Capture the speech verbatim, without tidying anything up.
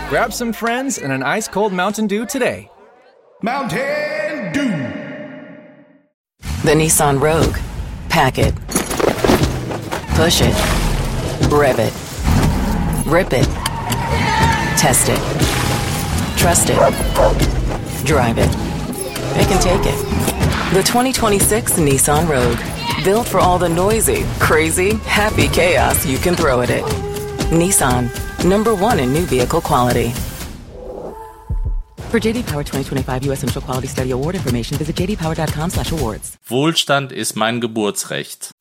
Grab some friends and an ice-cold Mountain Dew today. Mountain Dew. The Nissan Rogue. Pack it. Push it. Rev it. Rip it. Test it. Trust it. Drive it. It can take it. The twenty twenty-six Nissan Rogue. Built for all the noisy, crazy, happy chaos you can throw at it. Nissan. Number one in new vehicle quality. For J D Power twenty twenty-five U S Initial Quality Study Award information, visit j d power dot com slash awards. Wohlstand ist mein Geburtsrecht.